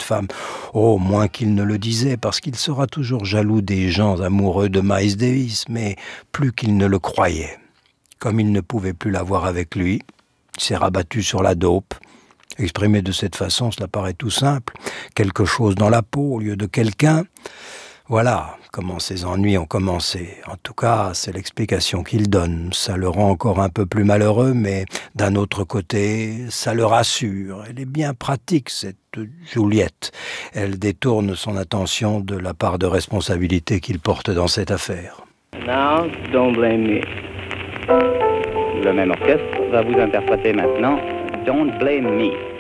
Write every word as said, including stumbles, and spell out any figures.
femme. Oh, moins qu'il ne le disait, parce qu'il sera toujours jaloux des gens amoureux de Miles Davis, mais plus qu'il ne le croyait. Comme il ne pouvait plus l'avoir avec lui, il s'est rabattu sur la dope. Exprimé de cette façon, cela paraît tout simple. Quelque chose dans la peau au lieu de quelqu'un. Voilà comment ses ennuis ont commencé. En tout cas, c'est l'explication qu'il donne. Ça le rend encore un peu plus malheureux, mais d'un autre côté, ça le rassure. Elle est bien pratique, cette Juliette. Elle détourne son attention de la part de responsabilité qu'il porte dans cette affaire. Now, don't blame me. Le même orchestre va vous interpréter maintenant Don't Blame Me.